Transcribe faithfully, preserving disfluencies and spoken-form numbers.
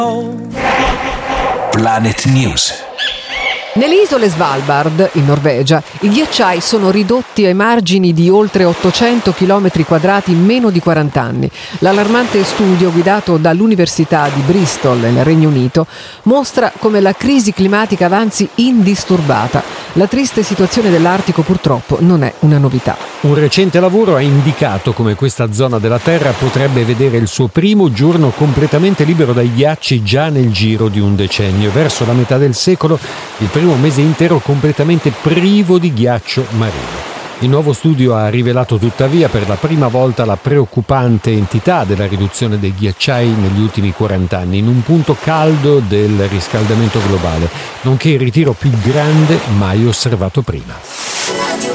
Planet News. Nelle isole Svalbard, in Norvegia, i ghiacciai sono ridotti ai margini di oltre ottocento chilometri quadrati in meno di quaranta anni. L'allarmante studio guidato dall'Università di Bristol, nel Regno Unito, mostra come la crisi climatica avanzi indisturbata. La triste situazione dell'Artico purtroppo non è una novità. Un recente lavoro ha indicato come questa zona della Terra potrebbe vedere il suo primo giorno completamente libero dai ghiacci già nel giro di un decennio. Verso la metà del secolo, il primo mese intero completamente privo di ghiaccio marino. Il nuovo studio ha rivelato tuttavia per la prima volta la preoccupante entità della riduzione dei ghiacciai negli ultimi quaranta anni, in un punto caldo del riscaldamento globale, nonché il ritiro più grande mai osservato prima.